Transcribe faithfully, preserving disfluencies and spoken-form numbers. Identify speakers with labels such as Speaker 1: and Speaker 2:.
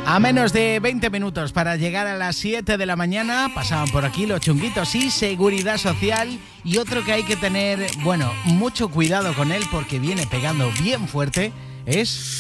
Speaker 1: A menos de veinte minutos para llegar a las siete de la mañana pasaban por aquí los Chunguitos y Seguridad Social. Y otro que hay que tener, bueno, mucho cuidado con él porque viene pegando bien fuerte es...